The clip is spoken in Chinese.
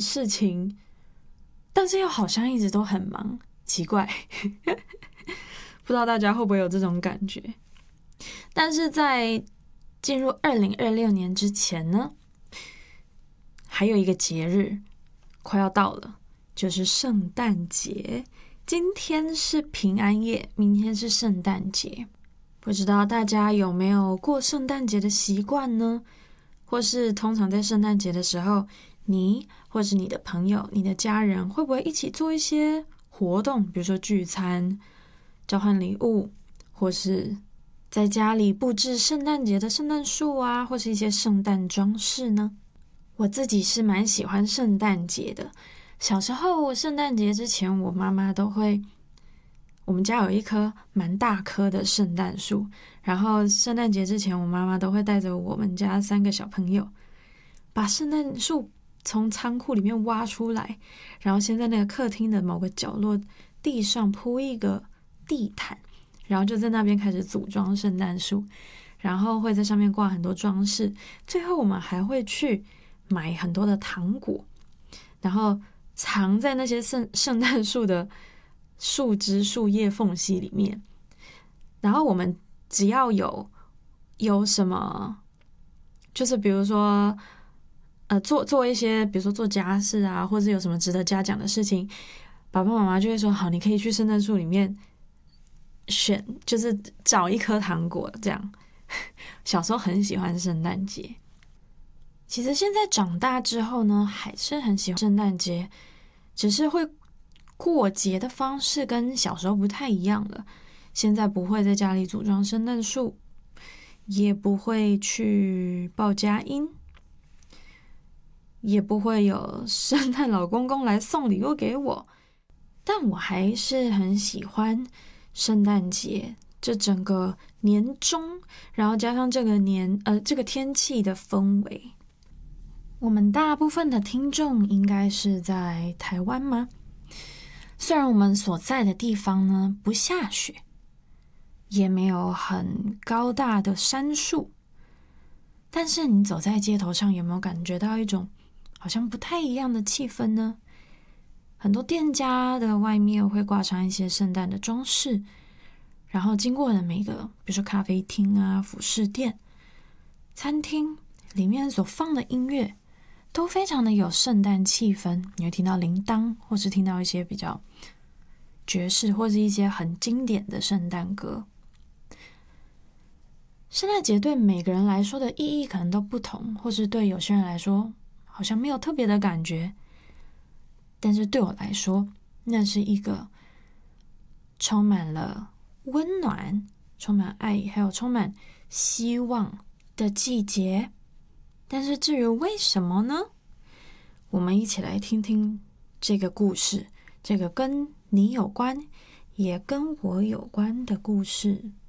事情，但是又好像一直都很忙，奇怪。不知道大家会不会有这种感觉。但是在进入2026年之前呢，还有一个节日快要到了，就是圣诞节。今天是平安夜，明天是圣诞节。不知道大家有没有过圣诞节的习惯呢？或是通常在圣诞节的时候，你或是你的朋友、你的家人会不会一起做一些活动，比如说聚餐、交换礼物，或是在家里布置圣诞节的圣诞树啊，或是一些圣诞装饰呢？我自己是蛮喜欢圣诞节的。小时候圣诞节之前，我妈妈都会，我们家有一棵蛮大棵的圣诞树，然后圣诞节之前，我妈妈都会带着我们家3个小朋友，把圣诞树从仓库里面挖出来，然后先在那个客厅的某个角落地上铺一个地毯，然后就在那边开始组装圣诞树，然后会在上面挂很多装饰，最后我们还会去买很多的糖果，然后藏在那些圣诞树的树枝、树叶缝隙里面。然后我们只要有什么，就是比如说做一些，比如说做家事啊，或者有什么值得嘉奖的事情，爸爸妈妈就会说好，你可以去圣诞树里面选，就是找一颗糖果这样。小时候很喜欢圣诞节。其实现在长大之后呢，还是很喜欢圣诞节，只是会过节的方式跟小时候不太一样了。现在不会在家里组装圣诞树，也不会去报佳音，也不会有圣诞老公公来送礼物给我，但我还是很喜欢圣诞节这整个年终，然后加上这个天气的氛围。我们大部分的听众应该是在台湾吗？虽然我们所在的地方呢不下雪，也没有很高大的杉树，但是你走在街头上，有没有感觉到一种好像不太一样的气氛呢？很多店家的外面会挂上一些圣诞的装饰，然后经过的每个，比如说咖啡厅啊、服饰店、餐厅里面所放的音乐都非常的有圣诞气氛。你会听到铃铛，或是听到一些比较爵士，或是一些很经典的圣诞歌。圣诞节对每个人来说的意义可能都不同，或是对有些人来说好像没有特别的感觉，但是对我来说，那是一个充满了温暖、充满爱，还有充满希望的季节。但是至于为什么呢？我们一起来听听这个故事，这个跟你有关，也跟我有关的故事。